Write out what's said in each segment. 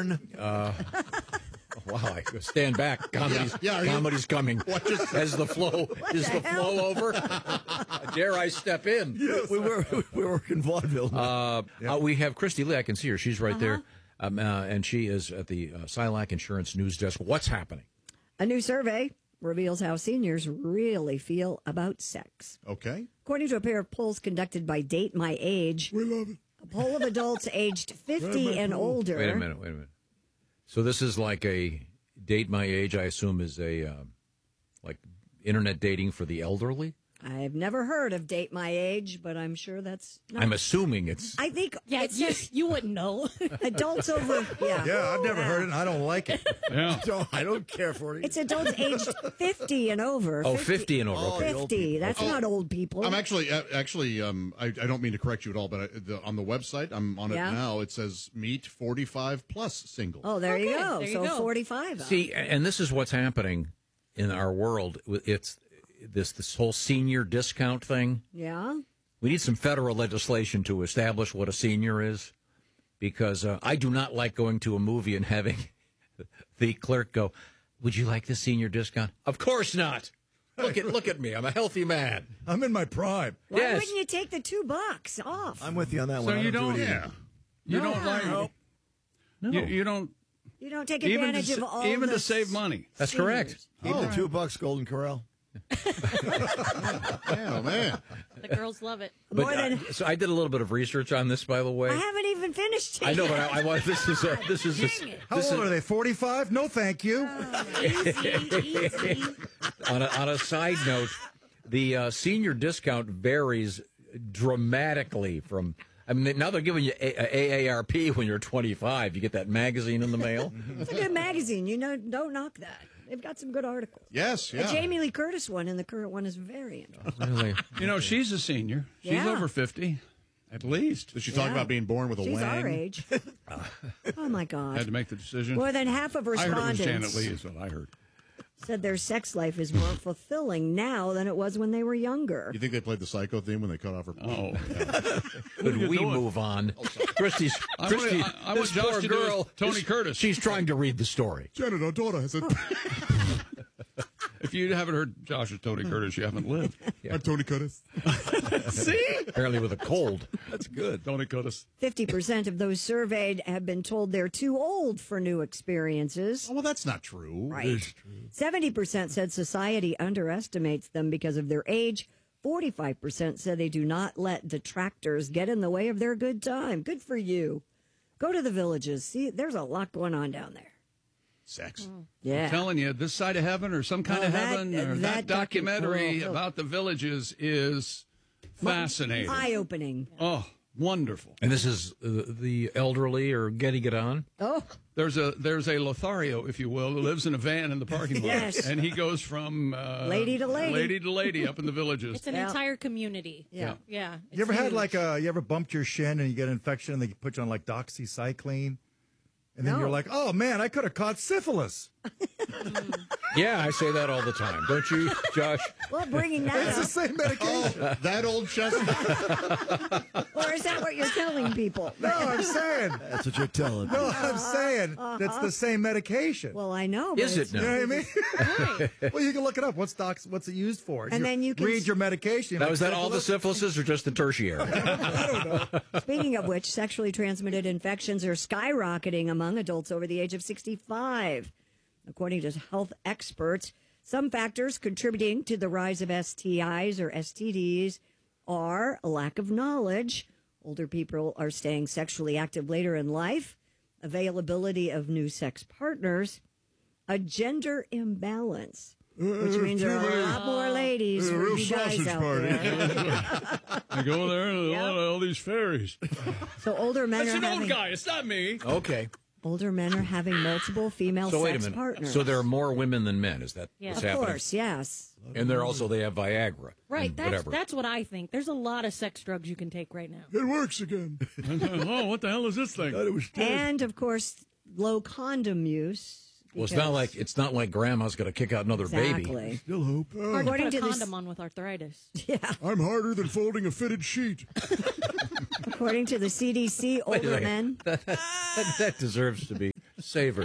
porn. Wow, I stand back. Comedy's coming. As the flow flow over? Dare I step in? Yes. We work in vaudeville. We have Christy Lee. I can see her. She's right there. And she is at the Silac Insurance News Desk. What's happening? A new survey reveals how seniors really feel about sex. Okay. According to a pair of polls conducted by Date My Age, We love it. a poll of adults aged 50 and older. Wait a minute. So this is like a Date My Age, I assume, is a like internet dating for the elderly? I've never heard of Date My Age, but I'm sure that's not. I'm assuming it's... I think Yeah, it says you wouldn't know. adults over. Yeah, I've never heard it, and I don't like it. Yeah. I don't care for it. It's adults aged 50 and over. Oh, 50 and over. Okay. 50. That's not old people. I'm actually, I don't mean to correct you at all, but on the website, I'm on it Yeah? now. It says meet 45 plus single. Oh, there you Okay, go. there you So go. 45. See, and this is what's happening in our world. It's this whole senior discount thing. Yeah. We need some federal legislation to establish what a senior is, because I do not like going to a movie and having the clerk go, "Would you like the senior discount?" Of course not. Look at me. I'm a healthy man. I'm in my prime. Why Yes. wouldn't you take the $2 off? I'm with you on that So one. I you do don't- it either. Yeah. You don't like. Nope. No, You don't You don't take even advantage of all even the to save money. that's correct. Keep the $2, Golden Corral. Oh, man. The girls love it. But More than- so I did a little bit of research on this, by the way. I haven't even finished it. I know, but I want this is How old are they? 45? No, thank you. Easy. on a side note. The senior discount varies dramatically from. I mean, now they're giving you AARP when you're 25. You get that magazine in the mail. It's a good magazine. Don't knock that. They've got some good articles. Yes, The yeah. Jamie Lee Curtis one and the current one is very interesting. Really? You know, she's a senior. She's Yeah. over 50, at least. Did she talk Yeah. about being born with a She's wang? our age. Oh, my Had God. to make the decision. More than half of I heard it was Janet respondents Lee, is what I heard. said their sex life is more fulfilling now than it was when they were younger. You think they played the Psycho theme when they cut off her? Oh, Could we doing? move on? Christy, I this want Josh poor to do girl, Tony Curtis. She's trying to read the story. Janet, our daughter has a... If you haven't heard Josh's Tony Curtis, you haven't lived. I'm Tony Curtis. See? Apparently with a cold. That's good. Tony Curtis. 50% of those surveyed have been told they're too old for new experiences. Oh, well, that's not true. Right. 70% said society underestimates them because of their age. 45% said they do not let detractors get in the way of their good time. Good for you. Go to the villages. See, there's a lot going on down there. Sex. Yeah. I'm telling you, This Side of Heaven or some kind Oh, of that- heaven or that that documentary oh. about the villages is fascinating. Eye-opening. Oh, wonderful. And this is the elderly or getting it on. Oh, There's a Lothario, if you will, who lives in a van in the parking lot. Yes. And he goes from Lady to lady. lady to lady up in the villages. It's an Yeah. entire community. Yeah. Yeah. You ever it's had huge. you ever bumped your shin and you get an infection and they put you on like doxycycline? And then No. you're like, oh man, I could have caught syphilis. Yeah, I say that all the time. Don't you, Josh? well, bringing that It's the up. same medication. That old chestnut. Or is that what you're telling people? No, I'm saying. That's what you're telling me. No, I'm saying that's the same medication. Well, I know. But Is it it's- now? You know what I mean? Well, you can look it up. What's it used for? And then you can read your medication. Now, is that all the syphilis? syphilises or just the tertiary? Speaking of which, sexually transmitted infections are skyrocketing among adults over the age of 65. According to health experts, some factors contributing to the rise of STIs or STDs are a lack of knowledge. Older people are staying sexually active later in life, availability of new sex partners, a gender imbalance, which means there are a lot more ladies for real you guys sausage out party. there. I go there and Yeah. all these fairies. So older men That's are an old having guy. It's not me. Okay. older men are having multiple female So wait a sex minute. partners. So there are more women than men. Is that Yeah. what's of happening? course, yes. And they have Viagra. Right. and That's whatever. that's what I think. There's a lot of sex drugs you can take right now. It works again. Oh, what the hell is this thing? And of course, low condom use. Well, because- it's not like grandma's going to kick out another baby. exactly. Still hope. Hard According to to put a this- condom on with arthritis. Yeah. I'm harder than folding a fitted sheet. According to the CDC, Wait a older second. men. That deserves to be Savored.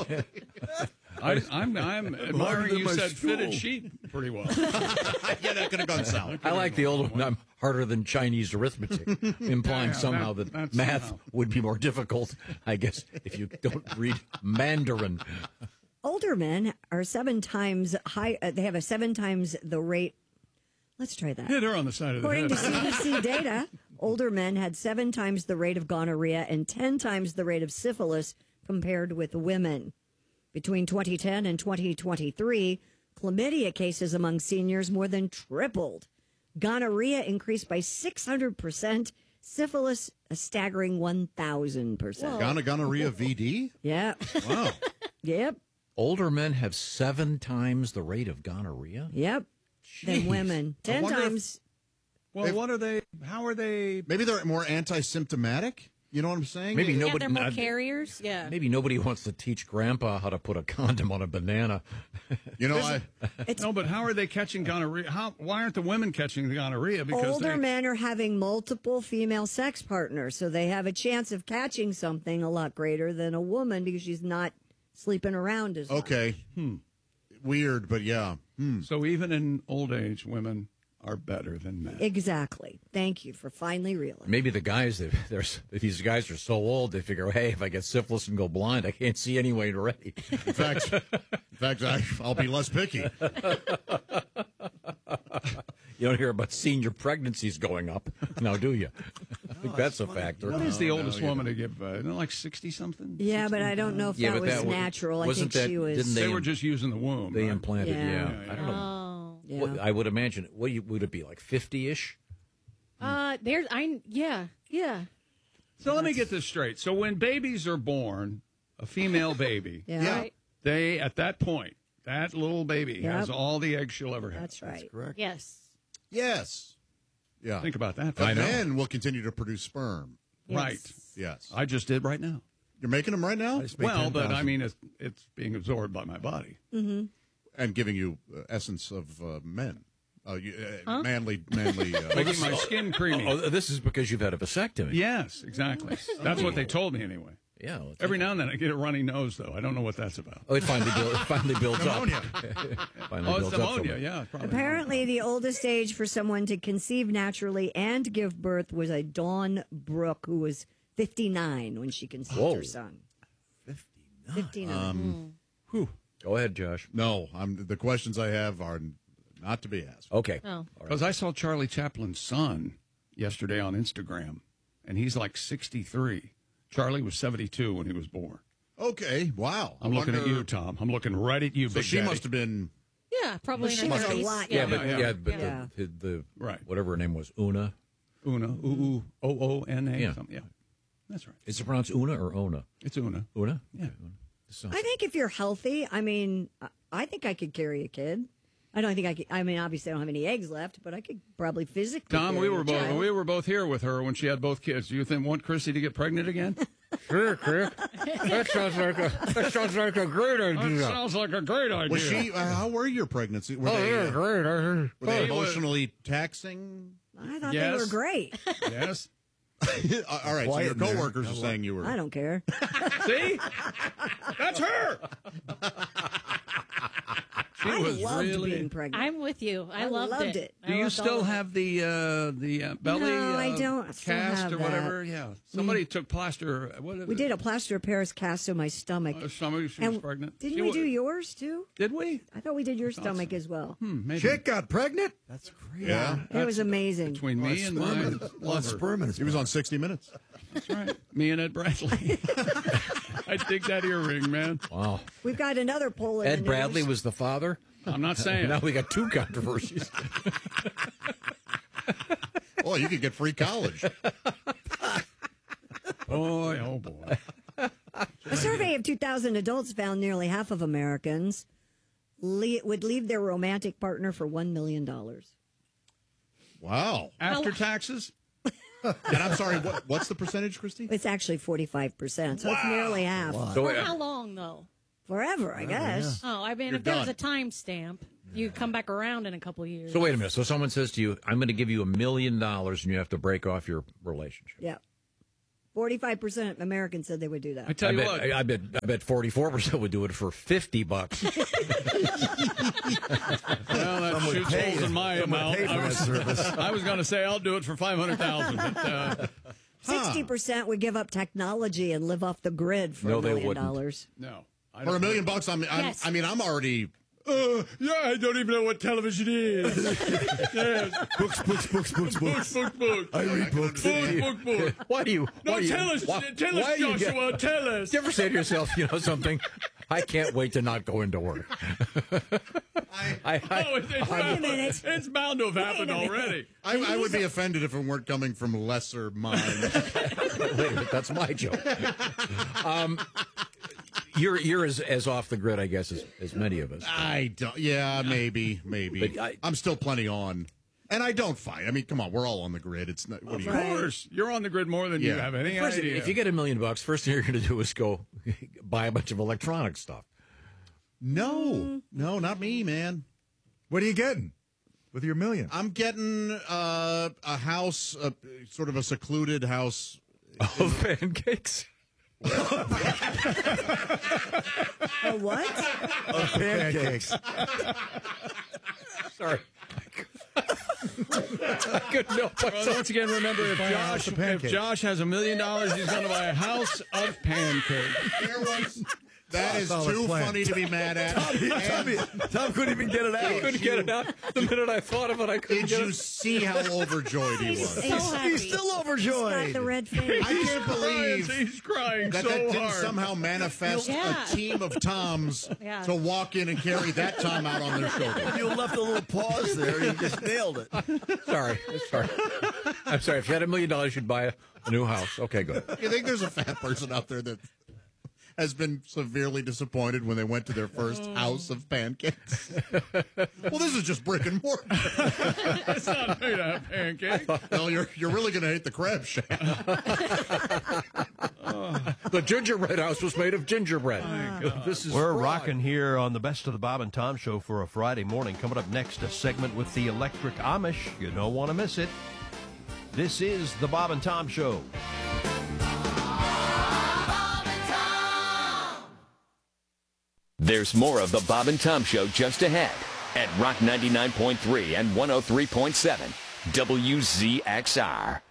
I'm admiring you said fitted sheet pretty well. Yeah, that could have gone south. I like the old one. I'm harder than Chinese arithmetic, implying somehow that math somehow. would be more difficult, I guess, if you don't read Mandarin. Older men are 7 times high. They have a 7 times the rate. Let's try that. Hit her on the side of the According head. to CDC data, older men had 7 times the rate of gonorrhea and 10 times the rate of syphilis compared with women. Between 2010 and 2023, chlamydia cases among seniors more than tripled. Gonorrhea increased by 600%, syphilis a staggering 1,000%. Gonorrhea VD? Yeah. Wow. Yep. Older men have 7 times the rate of gonorrhea? Yep. Than women. 10 wonder if- times. Well, what are they? How are they? Maybe they're more anti-symptomatic. You know what I'm saying? Maybe Yeah, nobody. they're more carriers. Yeah. Maybe nobody wants to teach Grandpa how to put a condom on a banana. You know, No, but how are they catching gonorrhea? Why aren't the women catching the gonorrhea? Because Older men are having multiple female sex partners, so they have a chance of catching something a lot greater than a woman because she's not sleeping around as much. okay. Weird, but yeah. So even in old age, women are better than men. Exactly. Thank you for finally realizing. Maybe the guys, these guys are so old, they figure, hey, if I get syphilis and go blind, I can't see anyway already. In fact, I'll be less picky. You don't hear about senior pregnancies going up, now do you? I think that's a factor. What is the oldest woman to give? Isn't it like 60-something? Yeah, but I don't know if Yeah, that but was that wa- natural. I wasn't think that- she was. didn't They were just using the womb. They right? implanted, Yeah. I don't know. Oh. Yeah. What, I would imagine, would it be like 50-ish? Yeah. So let me get this straight. So when babies are born, a female baby, Yeah. Yeah. Right. they at that point, that little baby Yep. has all the eggs she'll ever have. That's right. Correct. Yes. Yes. Yeah. Think about that. But men will continue to produce sperm. Right. Yes. I just did right now. You're making them right now? Well, but I mean, it's being absorbed by my body. And giving you essence of men. Manly. Making my skin creamy. Oh, this is because you've had a vasectomy. Yes, exactly. That's what they told me anyway. Yeah. well, Every now and then I get a runny nose, though. I don't know what that's about. Oh, it finally builds up. Pneumonia. Finally Oh, it's builds up pneumonia. from it. Yeah. It's probably Apparently, the oldest age for someone to conceive naturally and give birth was a Dawn Brooke, who was 59 when she conceived Whoa. her son. 59. Go ahead, Josh. No, the questions I have are not to be asked. Okay. Oh. Because I saw Charlie Chaplin's son yesterday on Instagram, and he's like 63. Charlie was 72 when he was born. Okay, wow. I'm looking at you, Tom. I'm looking right at you, So Big she Daddy. must have been. Yeah, probably She in her was a 30s. lot Yeah, younger. but Yeah. the Right. whatever her name was, Una. Una, Oona, Yeah. something. Yeah, that's right. Is it pronounced Una or Ona? It's Una. Una? Yeah. Okay. So- I think if you're healthy, I mean, I think I could carry a kid. I don't think I could. I mean, obviously, I don't have any eggs left, but I could probably physically. Tom, carry we a child. were both here with her when she had both kids. Do you want Chrissy to get pregnant again? Sure, Chris. That sounds like a great That sounds like a great idea. Was she? How were your pregnancy? Were they, great. were they Oh, emotionally taxing? I thought they Yes. were great. Yes. All right, so Quiet your in there. coworkers are saying you were. I don't care. See? That's her. She I was loved really. being pregnant. I'm with you. I loved loved it. it. Do I you loved all still of it. have the belly? No, I don't still cast have or whatever. Yeah. Somebody took plaster. We did a plaster of Paris cast on my stomach. Somebody she was And pregnant. Didn't She we wa- do yours too? Did we? I thought we did your stomach as well. Maybe. Chick got pregnant? That's crazy. Yeah. It was amazing. Between me and my lover. Sperm in his He was on 60 Minutes. That's right. Me and Ed Bradley. I dig that earring, man. Wow. We've got another poll in the Ed news. Bradley was the father. I'm not saying. Now we got two controversies. Oh, you could get free college. Boy, oh boy. A survey of 2,000 adults found nearly half of Americans would leave their romantic partner for $1 million. Wow. After taxes? And I'm sorry, what's the percentage, Christy? It's actually 45%, so it's nearly half. So, For how long, though? Forever, I guess. Oh, I mean, You're if there was done. a time stamp, you come back around in a couple of years. so wait a minute. So someone says to you, "I'm going to give you $1 million, and you have to break off your relationship." Yeah. 45% Americans said they would do I that. tell you what. I bet 44% would do it for $50. Well, that Someone shoots pay holes you. in my Someone amount. pay for that service. I was going to say I'll do it for $500,000. But, 60% would give up technology and live off the grid for No, $1 they million. wouldn't. no. I For don't $1 million, Yes. I'm already. yeah, I don't even know what television is. Yes. Books. Book. I read books. Book. Why do you? No, why do you- tell us, why- why do you get- Joshua, tell us. Do you ever say to yourself, you know something? I can't wait to not go into work. It's bound to have happened already. I would be offended if it weren't coming from lesser minds. Wait a minute, that's my joke. You're as off the grid, I guess, as many of us. I don't. Yeah, maybe. But I'm still plenty on, and I don't fight. I mean, come on, we're all on the grid. It's not. What do you? Of course, you're on the grid more than you Yeah. have any First, idea. if you get $1 million, first thing you're going to do is go buy a bunch of electronic stuff. No, not me, man. What are you getting with your $1 million? I'm getting a house, sort of a secluded house. Of pancakes. A what? Pancakes. Sorry. I couldn't help Well, myself. once again, remember, if house of pancakes. Josh has $1 million, he's going to buy a house of pancakes. That is Solid too plan. funny to be mad at. Tom couldn't even get it out. I couldn't get it out. The minute I thought of it, I couldn't Did get you it. see how overjoyed he He's was? so happy. He's still Got overjoyed. the red face. I can't believe He's crying that so didn't hard. somehow manifest Yeah. a team of Toms Yeah. to walk in and carry that Tom out on their shoulder. You left a little pause there. You just nailed it. Sorry. I'm sorry. If you had $1 million, you'd buy a new house. Okay, good. You think there's a fat person out there that has been severely disappointed when they went to their first house of pancakes? Well, this is just brick and mortar. It's not made out of pancakes. Well, you're really going to hate the crab shack. The gingerbread house was made of gingerbread. This is We're fraud. rocking here on the Best of the Bob and Tom Show for a Friday morning. Coming up next, a segment with the Electric Amish. You don't want to miss it. This is the Bob and Tom Show. There's more of the Bob and Tom Show just ahead at Rock 99.3 and 103.7 WZXR.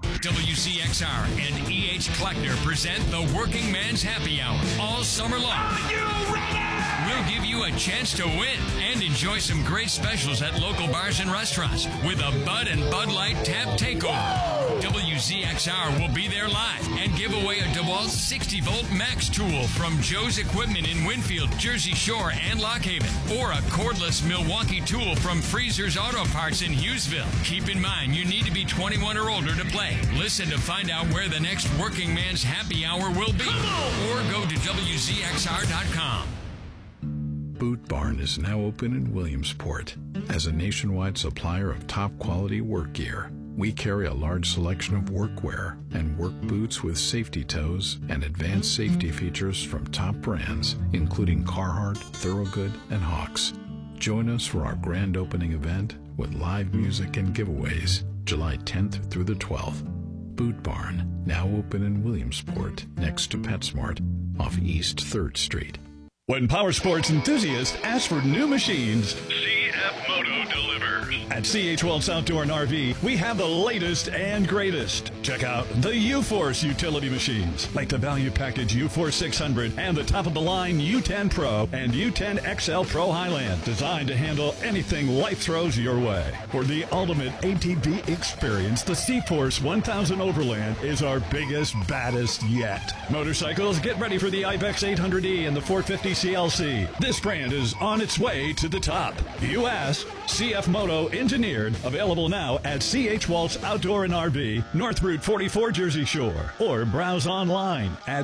WCXR and E.H. Kleckner present the Working Man's Happy Hour all summer long. Are you ready? We'll give you a chance to win and enjoy some great specials at local bars and restaurants with a Bud and Bud Light Tap Takeover. WZXR will be there live and give away a DeWalt 60-volt Max tool from Joe's Equipment in Winfield, Jersey Shore, and Lock Haven, or a cordless Milwaukee tool from Freezer's Auto Parts in Hughesville. Keep in mind, you need to be 21 or older to play. Listen to find out where the next Working Man's Happy Hour will be, or go to WZXR.com. Boot Barn is now open in Williamsport. As a nationwide supplier of top-quality work gear, we carry a large selection of workwear and work boots with safety toes and advanced safety features from top brands, including Carhartt, Thorogood, and Hawks. Join us for our grand opening event with live music and giveaways, July 10th through the 12th. Boot Barn, now open in Williamsport, next to PetSmart, off East 3rd Street. When power sports enthusiasts ask for new machines, CF Moto delivers. At CH Wells Outdoor and RV, we have the latest and greatest. Check out the U-Force utility machines, like the value package U-Force 600 and the top-of-the-line U10 Pro and U10 XL Pro Highland, designed to handle anything life throws your way. For the ultimate ATV experience, the C-Force 1000 Overland is our biggest, baddest yet. Motorcycles, get ready for the Ibex 800E and the 450 CLC. This brand is on its way to the top. You ask, CF Moto Engineered, available now at CH Waltz Outdoor and RV, North Route 44 Jersey Shore, or browse online at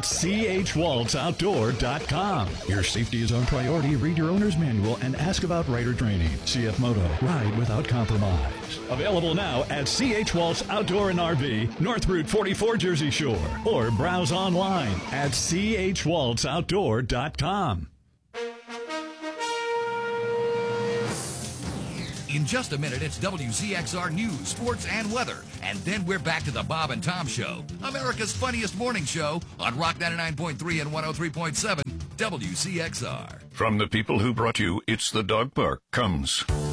chwaltzoutdoor.com. Your safety is our priority. Read your owner's manual and ask about rider training. CF Moto, ride without compromise. Available now at CH Waltz Outdoor and RV, North Route 44 Jersey Shore, or browse online at chwaltzoutdoor.com. In just a minute, it's WZXR News, Sports, and Weather. And then we're back to the Bob and Tom Show, America's funniest morning show on Rock 99.3 and 103.7 WCXR. From the people who brought you It's the Dog Park comes